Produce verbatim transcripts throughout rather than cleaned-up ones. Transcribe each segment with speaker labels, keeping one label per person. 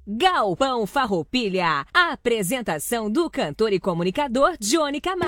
Speaker 1: Galpão Farroupilha. A apresentação do cantor e comunicador Johnny Camargo.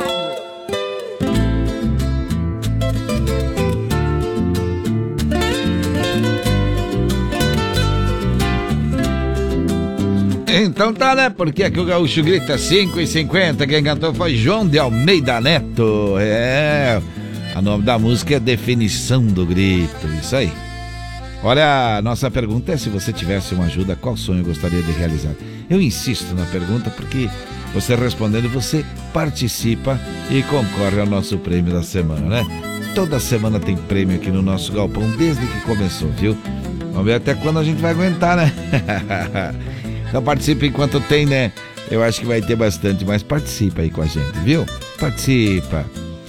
Speaker 2: Então tá, né? Porque aqui o gaúcho grita cinco e cinquenta. Quem cantou foi João de Almeida Neto. É, o nome da música é Definição do Grito. Isso aí. Olha, a nossa pergunta é: se você tivesse uma ajuda, qual sonho gostaria de realizar? Eu insisto na pergunta porque você respondendo, você participa e concorre ao nosso prêmio da semana, né? Toda semana tem prêmio aqui no nosso galpão, desde que começou, viu? Vamos ver até quando a gente vai aguentar, né? Então participa enquanto tem, né? Eu acho que vai ter bastante, mas participa aí com a gente, viu? Participa.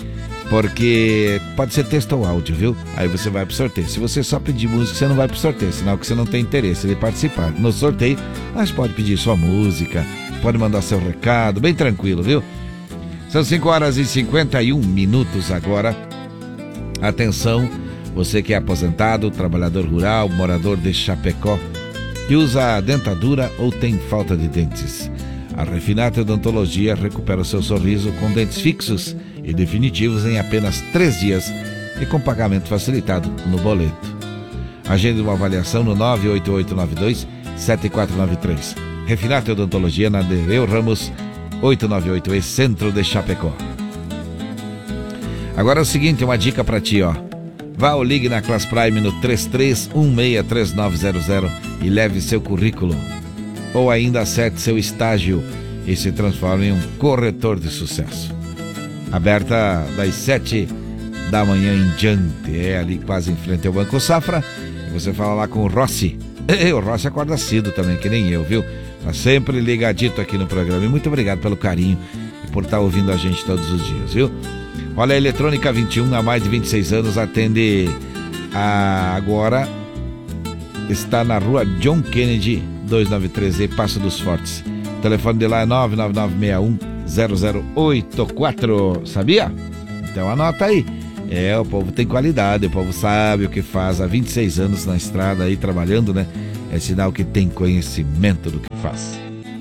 Speaker 2: Porque pode ser texto ou áudio, viu? Aí você vai pro sorteio. Se você só pedir música, você não vai pro sorteio, sinal que você não tem interesse de participar no sorteio. Mas pode pedir sua música, pode mandar seu recado, bem tranquilo, viu? São cinco horas e cinquenta e um minutos agora. Atenção, você que é aposentado, trabalhador rural, morador de Chapecó, que usa dentadura ou tem falta de dentes. A Refinato Odontologia recupera o seu sorriso com dentes fixos e definitivos em apenas três dias e com pagamento facilitado no boleto. Agende uma avaliação no nove oito oito nove dois sete quatro nove três. Refinato Odontologia na Nereu Ramos oitocentos e noventa e oito E, Centro de Chapecó. Agora é o seguinte, uma dica pra ti, ó. Vá ou ligue na Class Prime no três três um seis três nove zero zero e leve seu currículo. Ou ainda acerte seu estágio e se transforme em um corretor de sucesso. Aberta das sete da manhã em diante, é ali quase em frente ao Banco Safra. E você fala lá com o Rossi. E o Rossi acorda cedo também, que nem eu, viu? Tá sempre ligadito aqui no programa. E muito obrigado pelo carinho e por estar ouvindo a gente todos os dias, viu? Olha, a Eletrônica vinte e um, há mais de vinte e seis anos, atende a... agora está na rua John Kennedy, duzentos e noventa e três E, Passo dos Fortes. O telefone de lá é nove nove nove seis um zero zero oito quatro. Sabia? Então anota aí. É, o povo tem qualidade, o povo sabe o que faz. Há vinte e seis anos na estrada aí trabalhando, né? É sinal que tem conhecimento do que faz.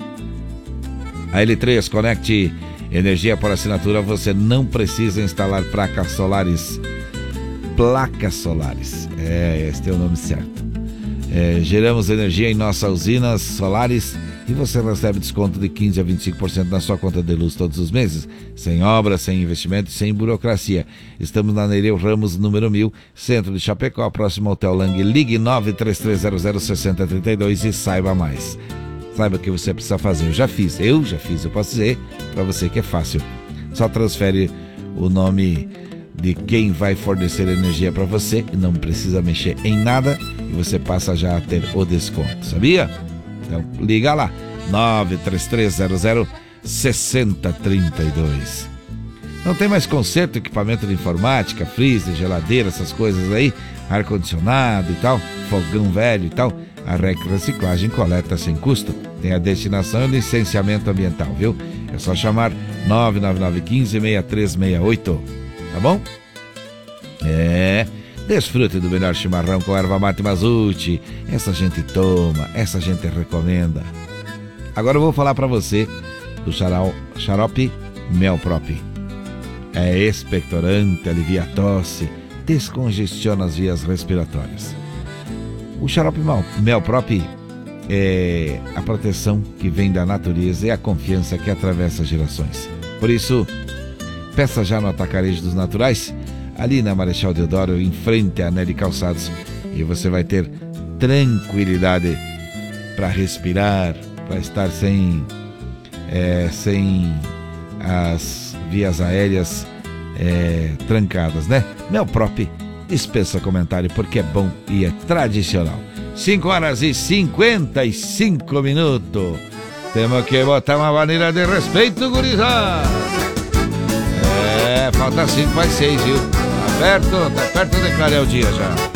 Speaker 2: A L três Connect Energia por assinatura. Você não precisa instalar placas solares. Placas solares. É, este é o nome certo. É, geramos energia em nossas usinas solares e você recebe desconto de quinze a vinte e cinco por cento na sua conta de luz todos os meses, sem obra, sem investimento e sem burocracia. Estamos na Nereu Ramos, número mil, Centro de Chapecó, próximo ao Hotel Lang. Ligue nove três três zero zero seis zero três dois e saiba mais. Saiba o que você precisa fazer. Eu já fiz, eu já fiz, eu posso dizer para você que é fácil. Só transfere o nome de quem vai fornecer energia para você e não precisa mexer em nada e você passa já a ter o desconto, sabia? Então liga lá, nove três três zero zero seis zero três dois. Não tem mais conserto, equipamento de informática, freezer, geladeira, essas coisas aí, ar-condicionado e tal, fogão velho e tal. A R E C Reciclagem coleta sem custo. Tem a destinação e o licenciamento ambiental, viu? É só chamar nove nove nove um cinco seis três seis oito. Tá bom? É, desfrute do melhor chimarrão com erva mate Mazute. Essa gente toma, essa gente recomenda. Agora eu vou falar pra você do xaral, xarope Melprop. É expectorante, alivia a tosse, descongestiona as vias respiratórias. O xarope Melprop é a proteção que vem da natureza e a confiança que atravessa gerações. Por isso, peça já no Atacarejo dos Naturais, ali na Marechal Deodoro, em frente à Nelly Calçados, e você vai ter tranquilidade para respirar, para estar sem, é, sem as vias aéreas é, trancadas, né? Melprop dispensa comentário porque é bom e é tradicional. cinco horas e cinquenta e cinco minutos. Temos que botar uma maneira de respeito, gurizada. É, falta cinco para seis, viu? Tá perto, tá perto de clarear o dia já.